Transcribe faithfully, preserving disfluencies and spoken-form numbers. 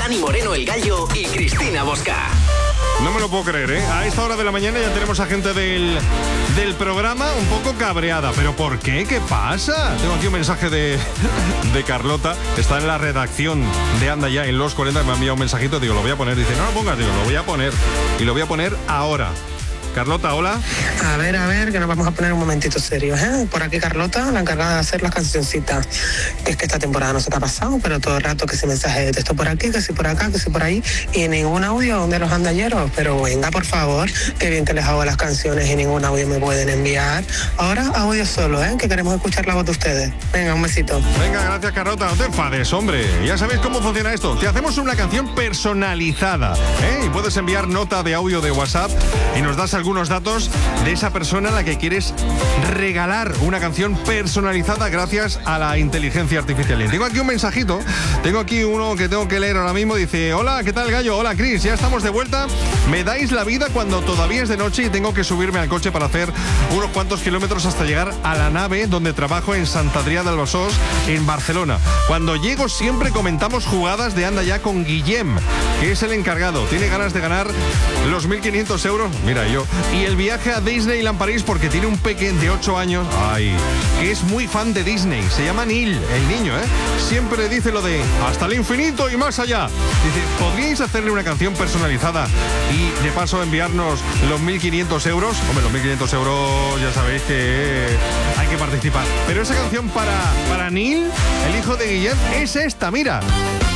Dani Moreno, El Gallo y Cristina Bosca. No me lo puedo creer, ¿eh? A esta hora de la mañana ya tenemos a gente del, del programa un poco cabreada. ¿Pero por qué? ¿Qué pasa? Tengo aquí un mensaje de, de Carlota. Está en la redacción de Anda Ya en Los cuarenta. Me ha enviado un mensajito. Digo, lo voy a poner. Dice, no lo pongas. Digo, lo voy a poner. Y lo voy a poner ahora. Carlota, hola. A ver, a ver, que nos vamos a poner un momentito serios, ¿eh? Por aquí Carlota, la encargada de hacer las cancioncitas. Que es que esta temporada no se te ha pasado, pero todo el rato que ese mensaje de texto por aquí, que si por acá, que si por ahí, y ningún audio de los andalleros. Pero venga, por favor, que bien que les hago las canciones y ningún audio me pueden enviar. Ahora audio solo, ¿eh? Que queremos escuchar la voz de ustedes. Venga, un besito. Venga, gracias, Carlota. No te enfades, hombre. Ya sabéis cómo funciona esto. Te hacemos una canción personalizada, ¿eh? Y puedes enviar nota de audio de WhatsApp y nos das algunos datos de esa persona a la que quieres regalar una canción personalizada gracias a la inteligencia artificial. Y tengo aquí un mensajito, tengo aquí uno que tengo que leer ahora mismo. Dice, hola, ¿qué tal, Gallo? Hola, Cris, ya estamos de vuelta. Me dais la vida cuando todavía es de noche y tengo que subirme al coche para hacer unos cuantos kilómetros hasta llegar a la nave donde trabajo en Sant Adrià del Besòs, en Barcelona. Cuando llego siempre comentamos jugadas de Anda Ya con Guillem, que es el encargado. Tiene ganas de ganar los mil quinientos euros, mira yo, y el viaje a Disneyland París porque tiene un pequeño de ocho años, ay, que es muy fan de Disney. Se llama Neil, el niño, ¿eh? Siempre dice lo de hasta el infinito y más allá. Dice, ¿podríais hacerle una canción personalizada y de paso enviarnos los mil quinientos euros? Hombre, los mil quinientos euros ya sabéis que hay que participar. Pero esa canción para, para Neil, el hijo de Guillem, es esta, mira.